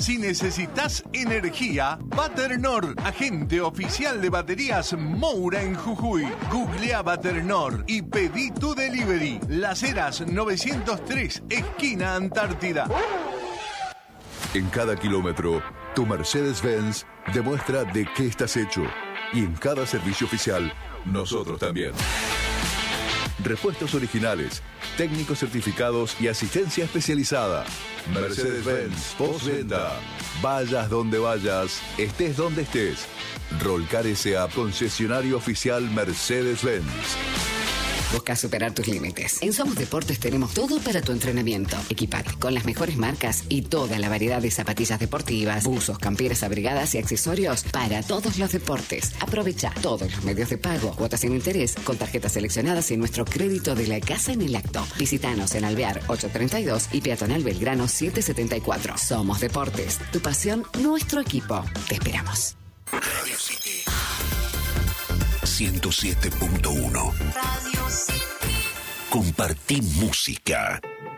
Si necesitas energía, Baternor, agente oficial de baterías Moura en Jujuy. Googlea Baternor y pedí tu delivery. Las Heras 903, esquina Antártida. En cada kilómetro, tu Mercedes-Benz demuestra de qué estás hecho. Y en cada servicio oficial, nosotros también. Repuestos originales, técnicos certificados y asistencia especializada. Mercedes-Benz postventa. Vayas donde vayas, estés donde estés. Rolcar S.A. concesionario oficial Mercedes-Benz. Busca superar tus límites. En Somos Deportes tenemos todo para tu entrenamiento. Equipate con las mejores marcas y toda la variedad de zapatillas deportivas, buzos, camperas abrigadas y accesorios para todos los deportes. Aprovecha todos los medios de pago, cuotas sin interés, con tarjetas seleccionadas y nuestro crédito de la casa en el acto. Visítanos en Alvear 832 y Peatonal Belgrano 774. Somos Deportes. Tu pasión, nuestro equipo. Te esperamos. Radio City 107.1. Radio City. Compartí música.